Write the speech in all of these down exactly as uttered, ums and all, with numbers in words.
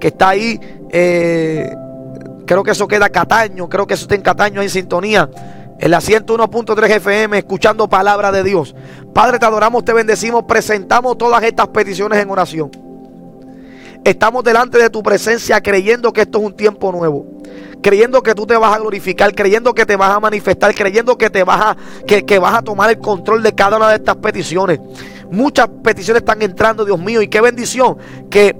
que está ahí, eh, creo que eso queda Cataño, creo que eso está en Cataño, ahí en sintonía, en la ciento uno punto tres F M, escuchando palabra de Dios. Padre, te adoramos, te bendecimos, presentamos todas estas peticiones en oración. Estamos delante de tu presencia creyendo que esto es un tiempo nuevo, creyendo que tú te vas a glorificar, creyendo que te vas a manifestar, creyendo que te vas a, que, que vas a tomar el control de cada una de estas peticiones. Muchas peticiones están entrando, Dios mío, y qué bendición que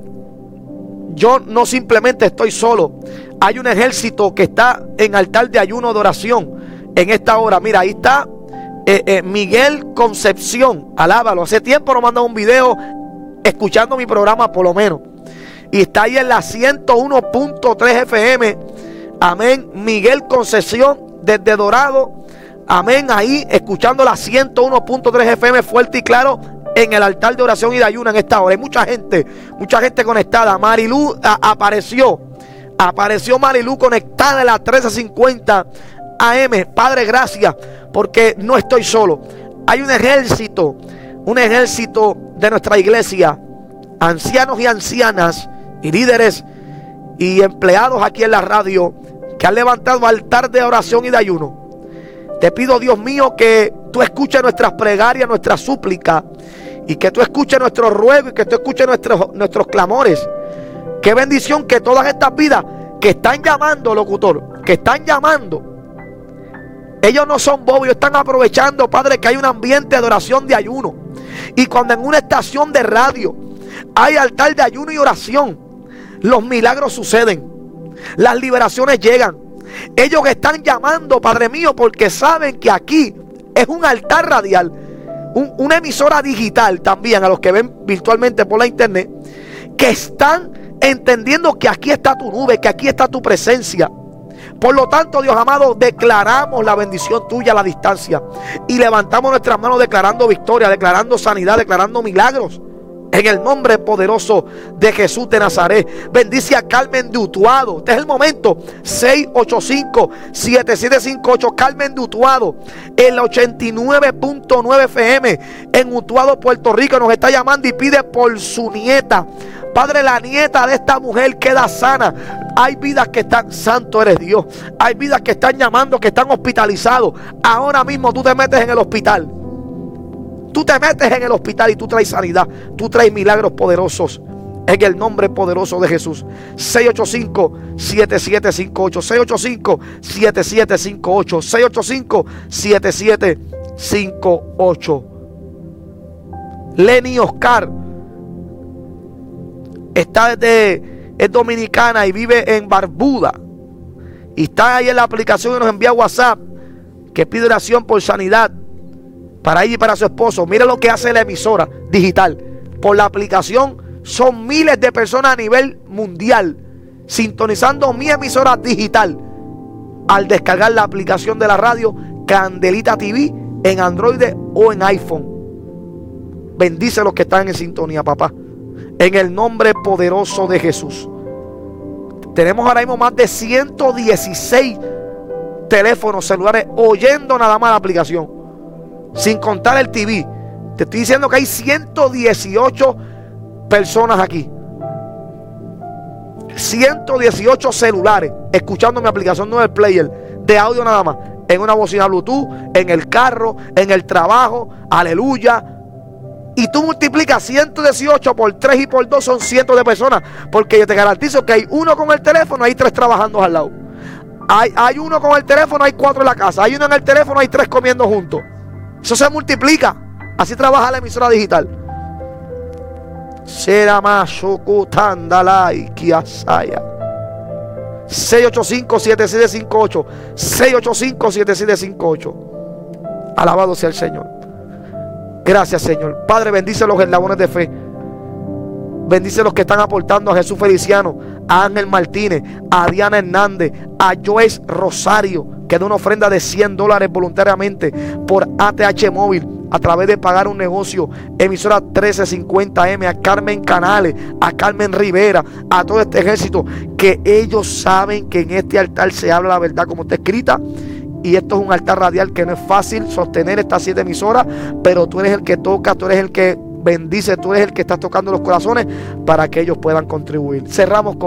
yo no simplemente estoy solo. Hay un ejército que está en altar de ayuno de oración en esta hora. Mira, ahí está eh, eh, Miguel Concepción, alábalo. Hace tiempo nos manda un video escuchando mi programa, por lo menos, y está ahí en la ciento uno punto tres F M. Amén. Miguel Concepción desde Dorado. Amén. Ahí escuchando la ciento uno punto tres F M fuerte y claro en el altar de oración y de ayuno en esta hora. Hay mucha gente, mucha gente conectada. Marilú a, apareció. Apareció Marilú conectada en la trece cincuenta A M. Padre, gracias, porque no estoy solo. Hay un ejército, un ejército de nuestra iglesia, ancianos y ancianas y líderes y empleados aquí en la radio, que han levantado altar de oración y de ayuno. Te pido, Dios mío, que tú escuches nuestras plegarias, nuestras súplicas, y que tú escuches nuestros ruegos, y que tú escuches nuestros, nuestros clamores. Qué bendición que todas estas vidas que están llamando, locutor, que están llamando, ellos no son bobos, ellos están aprovechando, Padre, que hay un ambiente de oración, de ayuno. Y cuando en una estación de radio hay altar de ayuno y oración, los milagros suceden, las liberaciones llegan. Ellos están llamando, Padre mío, porque saben que aquí es un altar radial, un, una emisora digital también, a los que ven virtualmente por la internet, que están entendiendo que aquí está tu nube, que aquí está tu presencia. Por lo tanto, Dios amado, declaramos la bendición tuya a la distancia y levantamos nuestras manos declarando victoria, declarando sanidad, declarando milagros. En el nombre poderoso de Jesús de Nazaret. Bendice a Carmen de Utuado. Este es el momento. seis ocho cinco, siete siete cinco ocho. Carmen de Utuado. En la ochenta y nueve punto nueve F M. En Utuado, Puerto Rico. Nos está llamando y pide por su nieta. Padre, la nieta de esta mujer queda sana. Hay vidas que están, santo eres Dios. Hay vidas que están llamando, que están hospitalizados. Ahora mismo tú te metes en el hospital. Tú te metes en el hospital y tú traes sanidad. Tú traes milagros poderosos. En el nombre poderoso de Jesús. seis ocho cinco, siete siete cinco ocho. seis ocho cinco, siete siete cinco ocho. seis ocho cinco, siete siete cinco ocho. Lenny Oscar está desde, es dominicana y vive en Barbuda. Y está ahí en la aplicación y nos envía WhatsApp que pide oración por sanidad para ella y para su esposo. Mira lo que hace la emisora digital. Por la aplicación son miles de personas a nivel mundial sintonizando mi emisora digital al descargar la aplicación de la radio Candelita T V en Android o en iPhone. Bendice a los que están en sintonía, papá, en el nombre poderoso de Jesús. Tenemos ahora mismo más de ciento dieciséis teléfonos celulares oyendo nada más la aplicación, sin contar el T V. Te estoy diciendo que hay ciento dieciocho personas aquí, ciento dieciocho celulares escuchando mi aplicación, no el player de audio nada más, en una bocina Bluetooth, en el carro, en el trabajo. Aleluya. Y tú multiplicas ciento dieciocho por tres y por dos, son cientos de personas, porque yo te garantizo que hay uno con el teléfono, hay tres trabajando al lado. Hay, hay uno con el teléfono, hay cuatro en la casa. Hay uno en el teléfono, hay tres comiendo juntos. Eso se multiplica. Así trabaja la emisora digital. Será más Shokutandalai Kiasaya. seis ocho cinco, siete siete cinco ocho. seis ocho cinco, siete siete cinco ocho. Alabado sea el Señor. Gracias, Señor. Padre, bendice los eslabones de fe. Bendice los que están aportando a Jesús Feliciano, a Ángel Martínez, a Diana Hernández, a Joyce Rosario, que da una ofrenda de cien dólares voluntariamente por A T H Móvil a través de pagar un negocio. Emisora trece cincuenta M, a Carmen Canales, a Carmen Rivera, a todo este ejército, que ellos saben que en este altar se habla la verdad como está escrita. Y esto es un altar radial que no es fácil sostener estas siete emisoras, pero tú eres el que toca, tú eres el que bendice, tú eres el que estás tocando los corazones para que ellos puedan contribuir. Cerramos con